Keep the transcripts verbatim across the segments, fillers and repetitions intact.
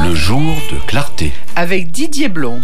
Le jour de clarté. Avec Didier Blons.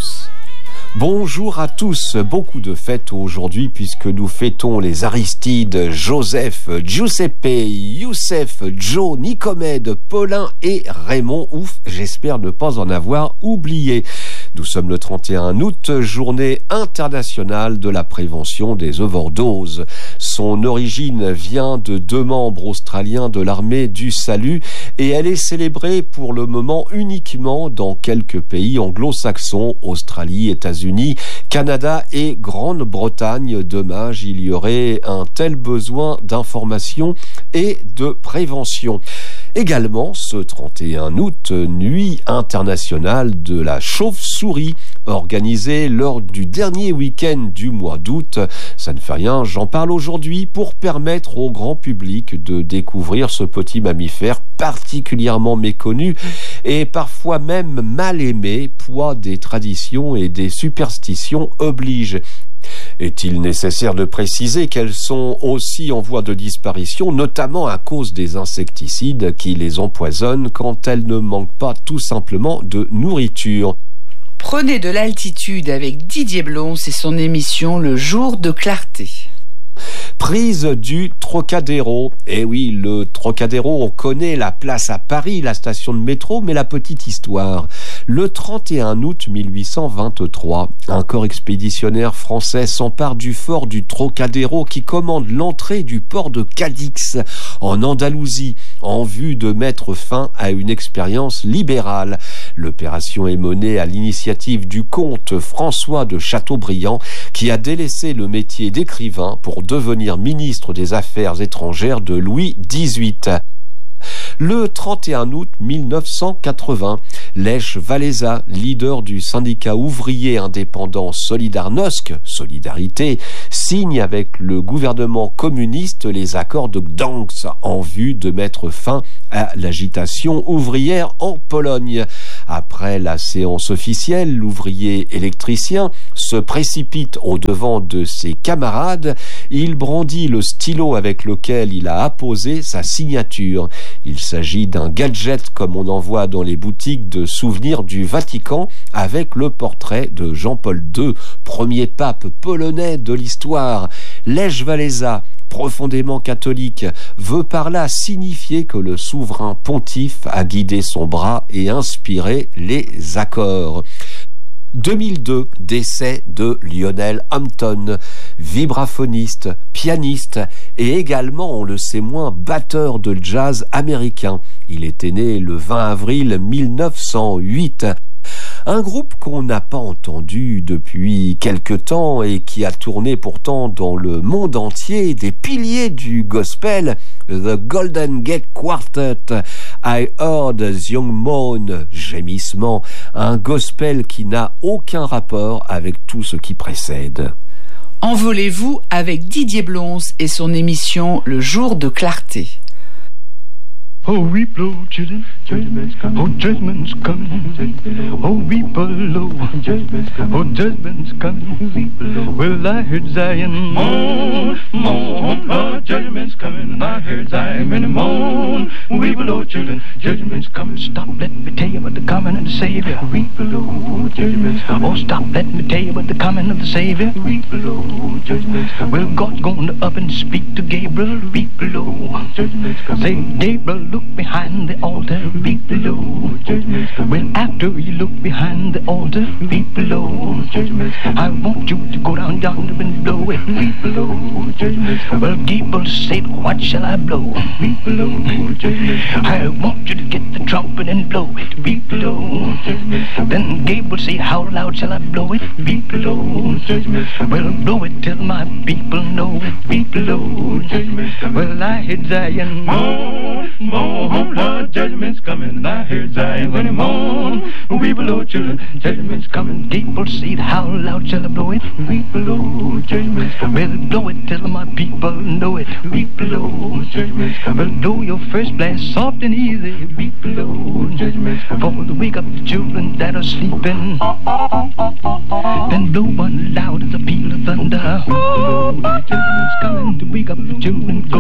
Bonjour à tous, beaucoup de fêtes aujourd'hui puisque nous fêtons les Aristides, Joseph, Giuseppe, Youssef, Joe, Nicomède, Paulin et Raymond. Ouf, j'espère ne pas en avoir oublié. Nous sommes le trente et un août, journée internationale de la prévention des overdoses. Son origine vient de deux membres australiens de l'armée du salut et elle est célébrée pour le moment uniquement dans quelques pays anglo-saxons, Australie, États-Unis, Canada et Grande-Bretagne. Dommage, il y aurait un tel besoin d'information et de prévention. Également, ce trente et un août, nuit internationale de la chauve-souris, organisée lors du dernier week-end du mois d'août. Ça ne fait rien, j'en parle aujourd'hui pour permettre au grand public de découvrir ce petit mammifère particulièrement méconnu et parfois même mal aimé, poids des traditions et des superstitions oblige. Est-il nécessaire de préciser qu'elles sont aussi en voie de disparition, notamment à cause des insecticides qui les empoisonnent quand elles ne manquent pas tout simplement de nourriture? Prenez de l'altitude avec Didier Blons et son émission Le jour de clarté. Prise du Trocadéro. Eh oui, le Trocadéro, on connaît la place à Paris, la station de métro, mais la petite histoire. Le trente et un août mille huit cent vingt-trois, un corps expéditionnaire français s'empare du fort du Trocadéro qui commande l'entrée du port de Cadix en Andalousie en vue de mettre fin à une expérience libérale. L'opération est menée à l'initiative du comte François de Chateaubriand qui a délaissé le métier d'écrivain pour devenir ministre des Affaires étrangères de Louis dix-huit. Le trente et un août mille neuf cent quatre-vingts, Lech Walesa, leader du syndicat ouvrier indépendant Solidarnosc, Solidarité, signe avec le gouvernement communiste les accords de Gdansk en vue de mettre fin à l'agitation ouvrière en Pologne. Après la séance officielle, l'ouvrier électricien se précipite au-devant de ses camarades. Il brandit le stylo avec lequel il a apposé sa signature. Il s'agit d'un gadget comme on en voit dans les boutiques de souvenirs du Vatican avec le portrait de Jean-Paul deux, premier pape polonais de l'histoire. Lech Walesa, profondément catholique, veut par là signifier que le souverain pontife a guidé son bras et inspiré les accords. deux mille deux, décès de Lionel Hampton, vibraphoniste, pianiste et également, on le sait moins, batteur de jazz américain. Il était né le vingt avril mille neuf cent huit. Un groupe qu'on n'a pas entendu depuis quelque temps et qui a tourné pourtant dans le monde entier, des piliers du gospel, The Golden Gate Quartet, I Heard the Young Moan, gémissement, un gospel qui n'a aucun rapport avec tout ce qui précède. Envolez-vous avec Didier Blons et son émission Le jour de clarté. Oh, weep low, children, judgment's coming. Oh, judgment's coming. Oh, weep low, judgment's coming. Oh, judgment's coming. Well, I heard Zion moan, moan. Oh, judgment's coming. I heard Zion moan. Weep low, children, judgment's coming. Stop, let me tell you about the coming of the Savior. Weep low, judgment's coming. Oh, stop, let me tell you about the coming of the Savior. Weep low, judgment's coming. Well, God's going to up and speak to Gabriel. Weep low, judgment's coming. Say, Gabriel, look behind the altar, weep below. Well, after you look behind the altar, weep below. I want you to go down yonder and blow it, weep below. Well, Gabriel said, what shall I blow? Weep below. I want you to get the trumpet and blow it, weep below. Then Gabriel said, how loud shall I blow it? Weep below. Well, blow it till my people know it, weep below. Well, I heard Zion moan, moan. Lord, judgment's coming. I heard Zion when he moan. Weep below, children, judgment's coming. People say, how loud shall I blow it? Weep below, judgment's coming. Well, blow it till my people know it. Weep below, judgment's coming. Well, blow your first blast soft and easy. Weep below, judgment's coming. For to wake up the children that are sleeping. Then blow one loud as a peal of thunder. Weep below, judgment's coming. To wake up the children, go